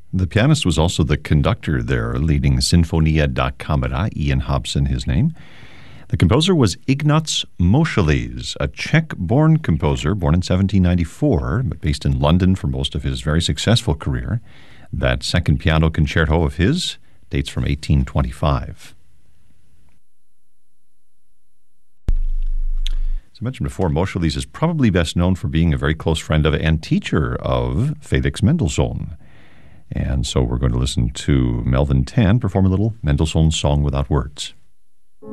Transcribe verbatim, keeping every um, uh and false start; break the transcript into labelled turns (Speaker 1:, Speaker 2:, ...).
Speaker 1: The pianist was also the conductor there, leading Sinfonia da Camera, Ian Hobson, his name. The composer was Ignác Moscheles, a Czech-born composer, born in seventeen ninety-four, but based in London for most of his very successful career. That second piano concerto of his dates from eighteen twenty-five. As I mentioned before, Moscheles is probably best known for being a very close friend of and teacher of Felix Mendelssohn. And so we're going to listen to Melvin Tan perform a little Mendelssohn Song Without Words.